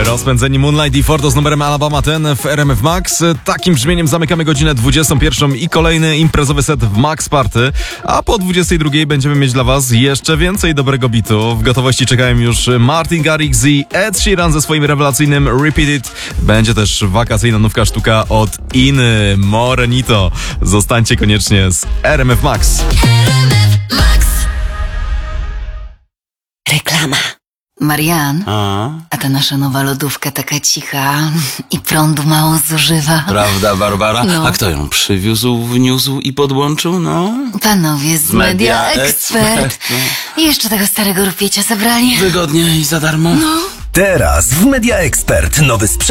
Rozpędzeni Moonlight i Fordo z numerem Alabama Ten w RMF Max. Takim brzmieniem zamykamy godzinę 21 i kolejny imprezowy set w Max Party. A po 22 będziemy mieć dla was jeszcze więcej dobrego bitu. W gotowości czekają już Martin Garrix i Ed Sheeran ze swoim rewelacyjnym Repeat It. Będzie też wakacyjna nówka sztuka od Iny Morenito. Zostańcie koniecznie z RMF Max. Reklama. Marian, a ta nasza nowa lodówka taka cicha i prądu mało zużywa. Prawda, Barbara? No. A kto ją przywiózł, wniósł i podłączył? No. Panowie z Media Expert. I jeszcze tego starego rupiecia zabrali. Wygodnie i za darmo. No. Teraz w Media Expert nowy sprzęt